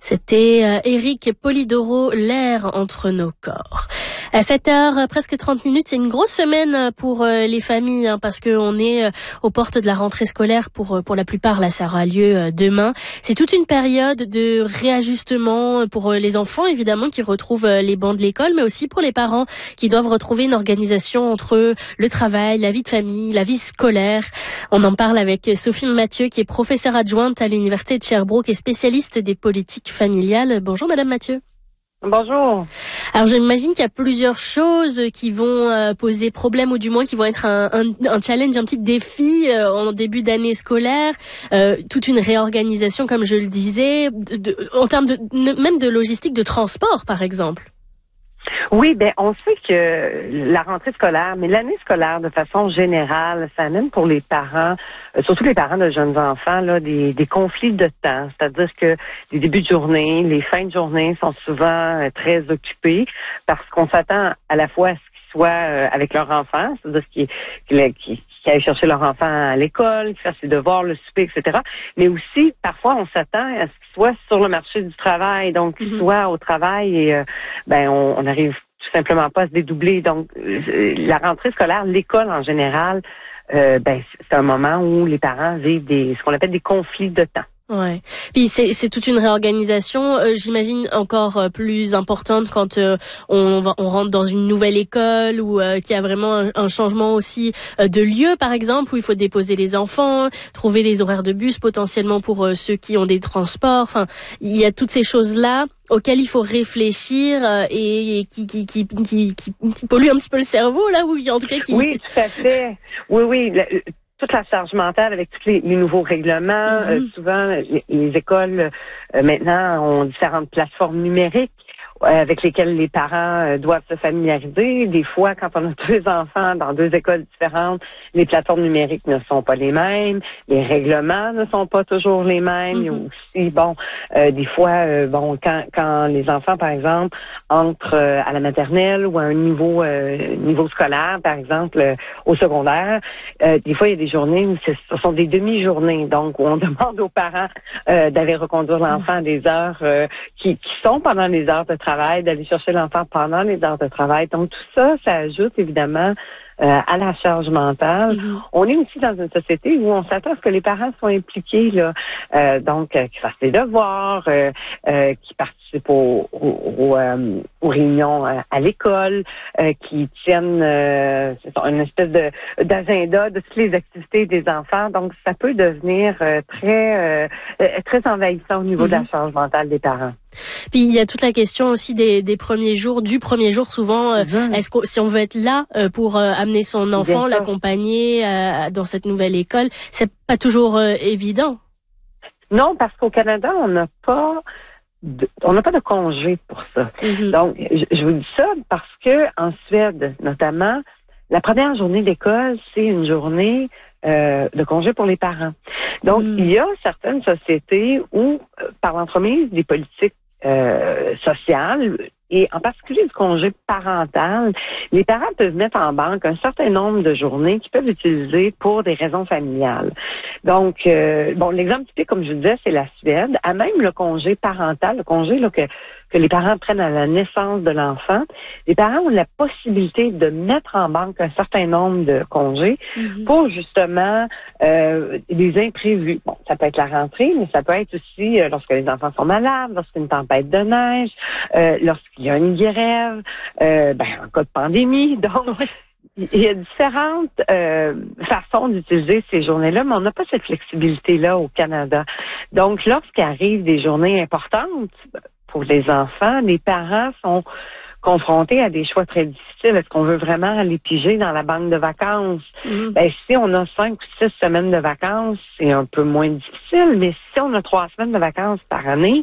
C'était Éric Polidoro, l'air entre nos corps. À 7h, presque 30 minutes, c'est une grosse semaine pour les familles, parce qu'on est aux portes de la rentrée scolaire pour la plupart. Là, ça aura lieu demain. C'est toute une période de réajustement pour les enfants, évidemment, qui retrouvent les bancs de l'école, mais aussi pour les parents qui doivent retrouver une organisation entre le travail, la vie de famille, la vie scolaire. On en parle avec Sophie Mathieu, qui est professeure adjointe à l'Université de Sherbrooke et spécialiste des politiques familiales. Bonjour Madame Mathieu. Bonjour. Alors j'imagine qu'il y a plusieurs choses qui vont poser problème, ou du moins qui vont être un challenge, un petit défi en début d'année scolaire, toute une réorganisation comme je le disais, en termes même de logistique, de transport par exemple. Oui, on sait que la rentrée scolaire, mais l'année scolaire de façon générale, ça amène pour les parents, surtout les parents de jeunes enfants, là, des conflits de temps. C'est-à-dire que les débuts de journée, les fins de journée sont souvent très occupés parce qu'on s'attend à la fois à ce qu'ils soient avec leur enfant, c'est-à-dire qu'ils aillent chercher leur enfant à l'école, qu'ils fassent ses devoirs, le souper, etc. Mais aussi, parfois, on s'attend à ce qu'ils soient sur le marché du travail, donc qu'ils soient au travail et on n'arrive tout simplement pas à se dédoubler. Donc, la rentrée scolaire, l'école en général, c'est un moment où les parents vivent ce qu'on appelle des conflits de temps. Ouais. Puis c'est toute une réorganisation, j'imagine encore plus importante quand on rentre dans une nouvelle école ou qu'il y a vraiment un changement aussi de lieu, par exemple, où il faut déposer les enfants, trouver les horaires de bus potentiellement pour ceux qui ont des transports. Enfin, il y a toutes ces choses-là auxquelles il faut réfléchir et qui polluent un petit peu le cerveau là, ou en tout cas qui. Oui, tout à fait. Oui. Toute la charge mentale avec tous les nouveaux règlements. Souvent, les écoles, maintenant, ont différentes plateformes numériques avec lesquelles les parents doivent se familiariser. Des fois, quand on a deux enfants dans deux écoles différentes, les plateformes numériques ne sont pas les mêmes, les règlements ne sont pas toujours les mêmes. Il y a aussi, des fois, quand les enfants, par exemple, entrent à la maternelle ou à un niveau scolaire, par exemple, au secondaire, des fois, il y a des journées où ce sont des demi-journées, donc où on demande aux parents d'aller reconduire l'enfant à des heures qui sont pendant les heures de travail, d'aller chercher l'enfant pendant les heures de travail. Donc, tout ça, ça ajoute évidemment à la charge mentale. On est aussi dans une société où on s'attend à ce que les parents soient impliqués, là, qu'ils fassent des devoirs, qu'ils participent aux réunions à l'école, qu'ils tiennent une espèce d'agenda de toutes les activités des enfants. Donc, ça peut devenir très envahissant au niveau de la charge mentale des parents. Puis il y a toute la question aussi des premiers jours, du premier jour souvent. Est-ce que si on veut être là pour amener son enfant, l'accompagner dans cette nouvelle école, c'est pas toujours évident. Non, parce qu'au Canada, on n'a pas de congé pour ça. Donc, je vous dis ça parce que en Suède, notamment, la première journée d'école, c'est une journée de congé pour les parents. Donc, il y a certaines sociétés où, par l'entremise des politiques sociales, et en particulier du congé parental, les parents peuvent mettre en banque un certain nombre de journées qu'ils peuvent utiliser pour des raisons familiales. Donc, l'exemple typique, comme je vous disais, c'est la Suède. À même le congé parental, le congé là, que les parents prennent à la naissance de l'enfant, les parents ont la possibilité de mettre en banque un certain nombre de congés pour justement des imprévus. Bon, ça peut être la rentrée, mais ça peut être aussi lorsque les enfants sont malades, lorsqu'il y a une tempête de neige, lorsqu'il y a une grève, en cas de pandémie. Donc, il y a différentes façons d'utiliser ces journées-là, mais on n'a pas cette flexibilité-là au Canada. Donc, lorsqu'arrivent des journées importantes pour les enfants, les parents sont confrontés à des choix très difficiles. Est-ce qu'on veut vraiment aller piger dans la banque de vacances? Si on a 5 ou 6 semaines de vacances, c'est un peu moins difficile, mais si on a 3 semaines de vacances par année,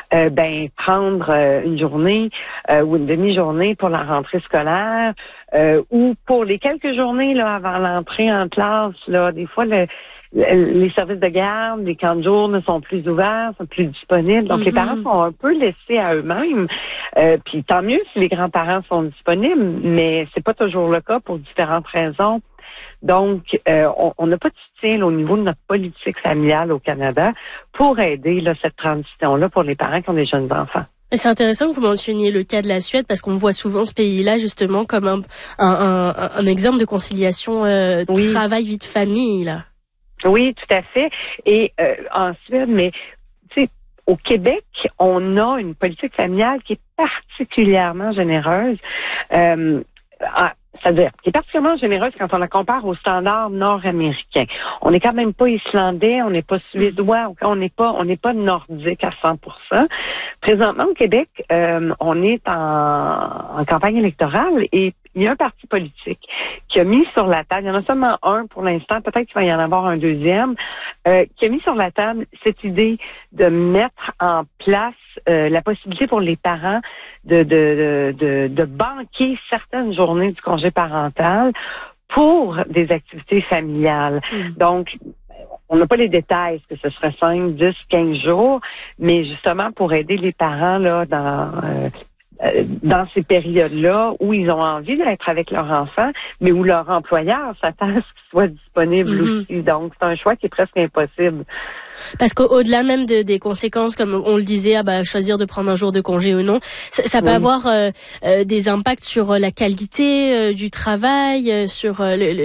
prendre une journée ou une demi-journée pour la rentrée scolaire ou pour les quelques journées là avant l'entrée en classe, là, des fois les services de garde, les camps de jour ne sont plus ouverts, sont plus disponibles. Donc, les parents sont un peu laissés à eux-mêmes. Puis tant mieux si les grands-parents sont disponibles, mais c'est pas toujours le cas pour différentes raisons. Donc, on n'a pas de soutien au niveau de notre politique familiale au Canada pour aider là, cette transition-là pour les parents qui ont des jeunes enfants. C'est intéressant que vous mentionniez le cas de la Suède parce qu'on voit souvent ce pays-là justement comme un exemple de conciliation travail-vie de famille. Là. Oui, tout à fait. Et en Suède, mais tu sais, au Québec, on a une politique familiale qui est particulièrement généreuse. C'est-à-dire qui est particulièrement généreuse quand on la compare aux standards nord-américains. On n'est quand même pas islandais, on n'est pas suédois, on n'est pas nordique à 100%. Présentement au Québec, on est en campagne électorale et il y a un parti politique qui a mis sur la table, il y en a seulement un pour l'instant, peut-être qu'il va y en avoir un deuxième, qui a mis sur la table cette idée de mettre en place la possibilité pour les parents de banquer certaines journées du congé parental pour des activités familiales. Donc, on n'a pas les détails, est-ce que ce serait 5, 10, 15 jours, mais justement pour aider les parents là dans ces périodes-là où ils ont envie d'être avec leur enfant, mais où leur employeur s'attend à ce qu'il soit disponible aussi. Donc, c'est un choix qui est presque impossible. Parce qu'au-delà même des conséquences, comme on le disait, choisir de prendre un jour de congé ou non, ça peut avoir des impacts sur la qualité du travail, sur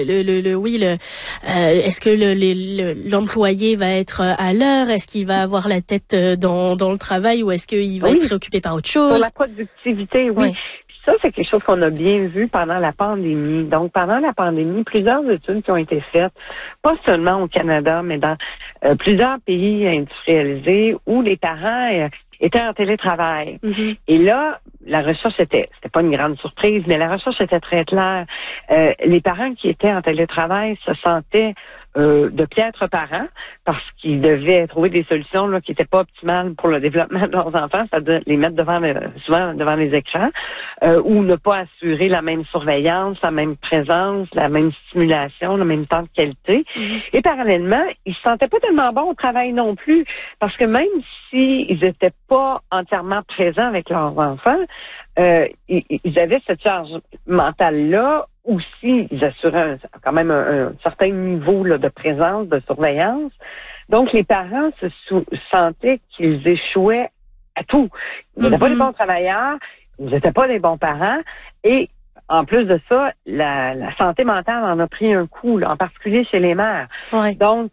est-ce que l'employé va être à l'heure, est-ce qu'il va avoir la tête dans le travail ou est-ce qu'il va être préoccupé par autre chose? Sur la productivité, oui. Ça, c'est quelque chose qu'on a bien vu pendant la pandémie. Donc, pendant la pandémie, plusieurs études qui ont été faites, pas seulement au Canada, mais dans plusieurs pays industrialisés où les parents étaient en télétravail. Et là, la recherche c'était pas une grande surprise, mais la recherche était très claire. Les parents qui étaient en télétravail se sentaient de piètres parents parce qu'ils devaient trouver des solutions là, qui n'étaient pas optimales pour le développement de leurs enfants, c'est-à-dire les mettre souvent devant les écrans ou ne pas assurer la même surveillance, la même présence, la même stimulation, le même temps de qualité. Et parallèlement, ils se sentaient pas tellement bons au travail non plus parce que même s'ils n'étaient pas entièrement présents avec leurs enfants, ils avaient cette charge mentale-là. Aussi, ils assuraient quand même un certain niveau là, de présence, de surveillance. Donc, les parents se sentaient qu'ils échouaient à tout. Ils n'étaient pas des bons travailleurs, ils n'étaient pas des bons parents. Et en plus de ça, la santé mentale en a pris un coup, là, en particulier chez les mères. Donc,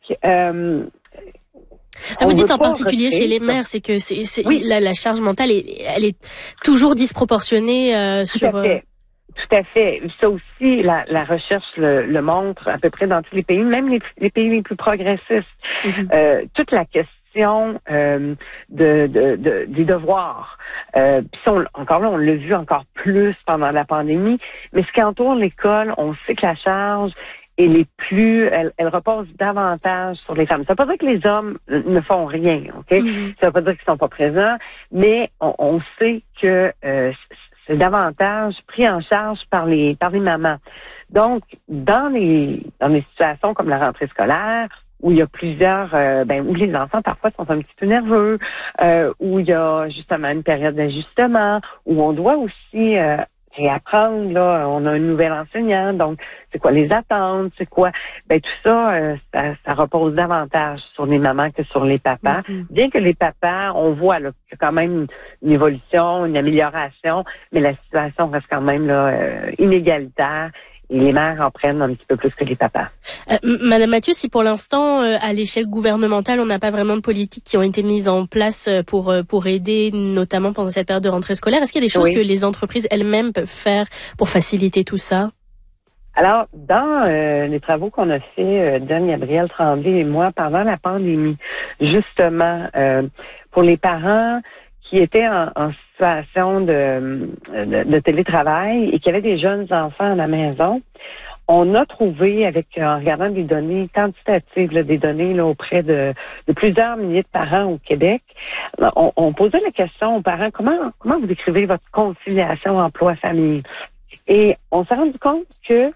vous dites en particulier chez les mères, c'est que la charge mentale, elle est toujours disproportionnée sur... Tout à fait. Ça aussi, la recherche le montre à peu près dans tous les pays, même les pays les plus progressistes. Toute la question des devoirs. Puis encore là, on l'a vu encore plus pendant la pandémie. Mais ce qui entoure l'école, on sait que la charge elle repose davantage sur les femmes. Ça veut pas dire que les hommes ne font rien, ok? Ça veut pas dire qu'ils sont pas présents, mais on sait que c'est davantage pris en charge par les mamans. Donc, dans les situations comme la rentrée scolaire, où il y a plusieurs, où les enfants parfois sont un petit peu nerveux, où il y a justement une période d'ajustement, où on doit aussi réapprendre, là, on a un nouvel enseignant, donc c'est quoi les attentes, c'est quoi, tout ça, ça repose davantage sur les mamans que sur les papas. Bien que les papas, on voit là, qu'il y a quand même une évolution, une amélioration, mais la situation reste quand même là inégalitaire. Et les mères en prennent un petit peu plus que les papas. Madame Mathieu, si pour l'instant, à l'échelle gouvernementale, on n'a pas vraiment de politiques qui ont été mises en place pour aider, notamment pendant cette période de rentrée scolaire, est-ce qu'il y a des choses que les entreprises elles-mêmes peuvent faire pour faciliter tout ça? Alors, dans les travaux qu'on a fait, Gabrielle Tremblay et moi, pendant la pandémie, justement, pour les parents qui étaient en situation de télétravail et qui avaient des jeunes enfants à la maison, on a trouvé, en regardant des données quantitatives, là, des données là, auprès de plusieurs milliers de parents au Québec, on posait la question aux parents, comment vous décrivez votre conciliation emploi-famille? Et on s'est rendu compte que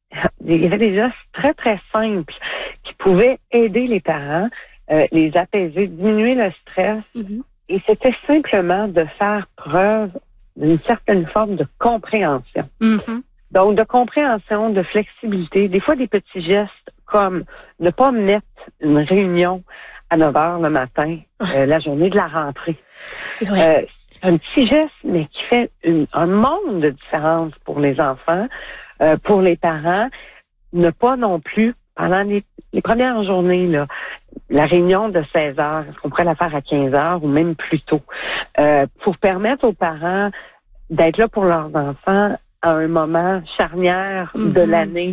il y avait des gestes très, très simples qui pouvaient aider les parents, les apaiser, diminuer le stress. Mm-hmm. Et c'était simplement de faire preuve d'une certaine forme de compréhension. Mm-hmm. Donc, de compréhension, de flexibilité. Des fois, des petits gestes comme ne pas mettre une réunion à 9 heures le matin, la journée de la rentrée. Ouais. Un petit geste, mais qui fait un monde de différence pour les enfants, pour les parents. Ne pas non plus, pendant les premières journées, là, la réunion de 16 heures, est-ce qu'on pourrait la faire à 15 heures ou même plus tôt, pour permettre aux parents d'être là pour leurs enfants à un moment charnière de l'année.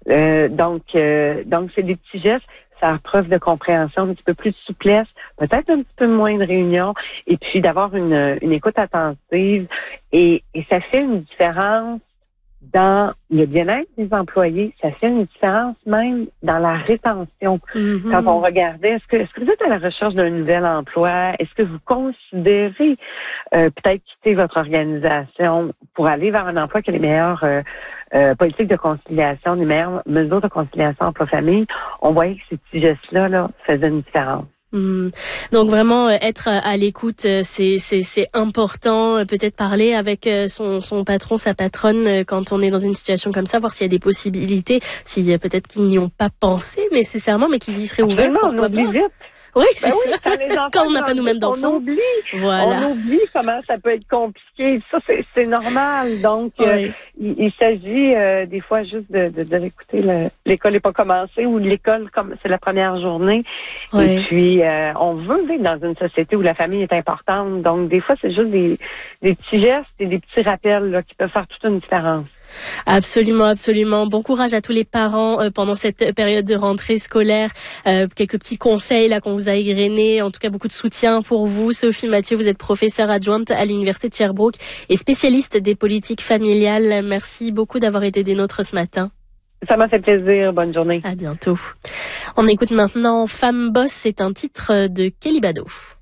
Donc c'est des petits gestes, faire preuve de compréhension, un petit peu plus de souplesse, peut-être un petit peu moins de réunion, et puis d'avoir une écoute attentive. Et ça fait une différence dans le bien-être des employés, ça fait une différence même dans la rétention. Mm-hmm. Quand on regardait, est-ce que vous êtes à la recherche d'un nouvel emploi? Est-ce que vous considérez peut-être quitter votre organisation pour aller vers un emploi qui a les meilleures politiques de conciliation, les meilleures mesures de conciliation emploi-famille? On voyait que ces petits gestes-là là, faisaient une différence. Donc vraiment être à l'écoute, c'est important. Peut-être parler avec son patron, sa patronne quand on est dans une situation comme ça, voir s'il y a des possibilités, s'il y a peut-être qu'ils n'y ont pas pensé nécessairement, mais qu'ils y seraient ouverts. On oublie vite. Oui, c'est ça. Quand on n'a pas nous-mêmes d'enfants. On oublie comment ça peut être compliqué. Ça, c'est normal. Donc, il s'agit des fois juste de l'écouter. L'école n'est pas commencée ou l'école, comme c'est la première journée. Oui. Et puis, on veut vivre dans une société où la famille est importante. Donc, des fois, c'est juste des petits gestes et des petits rappels là, qui peuvent faire toute une différence. Absolument, absolument. Bon courage à tous les parents pendant cette période de rentrée scolaire. Quelques petits conseils là qu'on vous a égrenés. En tout cas, beaucoup de soutien pour vous. Sophie Mathieu, vous êtes professeure adjointe à l'Université de Sherbrooke et spécialiste des politiques familiales. Merci beaucoup d'avoir été des nôtres ce matin. Ça m'a fait plaisir. Bonne journée. À bientôt. On écoute maintenant Femme Boss. C'est un titre de Kelly Bado.